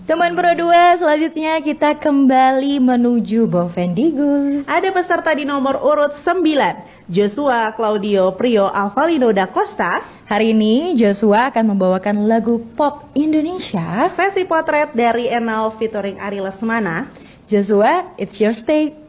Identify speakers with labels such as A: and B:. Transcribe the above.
A: Teman Pro 2, selanjutnya kita kembali menuju Bovendigul.
B: Ada peserta di nomor urut 9, Joshua Claudio Prio Avalino da Costa.
A: Hari ini Joshua akan membawakan lagu pop Indonesia.
B: Sesi potret dari Enal featuring Ari Lesmana.
A: Joshua, it's your stage.